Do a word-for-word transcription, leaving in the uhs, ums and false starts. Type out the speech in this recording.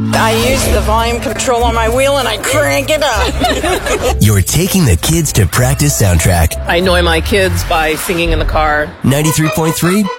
I use the volume control on my wheel and I crank it up. You're taking the kids to practice soundtrack. I annoy my kids by singing in the car. ninety-three point three